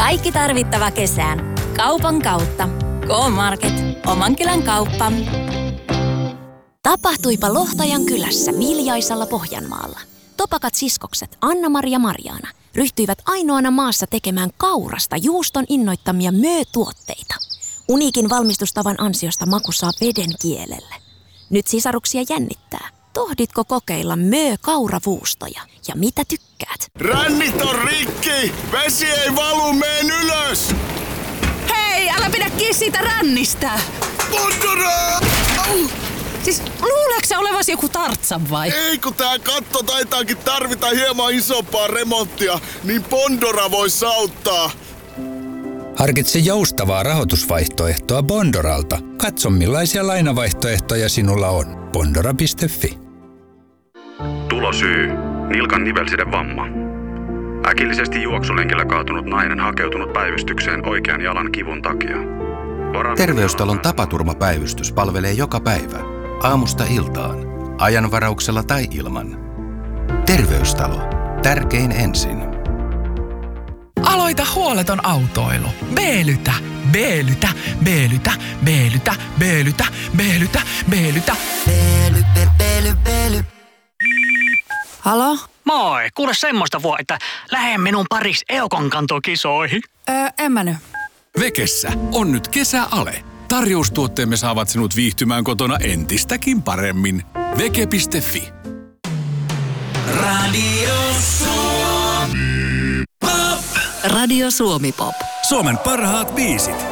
Kaikki tarvittava kesään. Kaupan kautta. K-Market. Oman kylän kauppa. Tapahtuipa Lohtajan kylässä Viljaisalla Pohjanmaalla. Topakat siskokset Anna-Mari ja Marjaana ryhtyivät ainoana maassa tekemään kaurasta juuston innoittamia möötuotteita. Uniikin valmistustavan ansiosta maku saa veden kielelle. Nyt sisaruksia jännittää. Tohditko kokeilla kauravuustoja? Ja mitä tykkäät? Rännit on rikki! Vesi ei valu, meen ylös! Hei, älä pidä kiinni siitä rännistä! Bondora! Siis luuleeko sä olevas joku Tartsan vai? Ei, kun tää katto taitaakin tarvita hieman isompaa remonttia, niin Bondora vois auttaa. Harkitse joustavaa rahoitusvaihtoehtoa Bondoralta. Katso millaisia lainavaihtoehtoja sinulla on. Bondora.fi. Tulosyy. Nilkan nivelsidevamma. Äkillisesti juoksulenkillä kaatunut nainen hakeutunut päivystykseen oikean jalan kivun takia. Terveystalon tapaturmapäivystys palvelee joka päivä. Aamusta iltaan. Ajanvarauksella tai ilman. Terveystalo. Tärkein ensin. Aloita huoleton autoilu. B-lytä, B-lytä, B-lytä, B-lytä, B-lytä, B-lytä, B-lytä. B-lytä. Halo? Moi, kuule semmoista että lähde minun paris Eukon kantokisoihin. En mä nyt. Vekessä on nyt kesäale. Tarjoustuotteemme saavat sinut viihtymään kotona entistäkin paremmin. Veke.fi. Radio Suomi Pop. Radio Suomi Pop. Suomen parhaat biisit.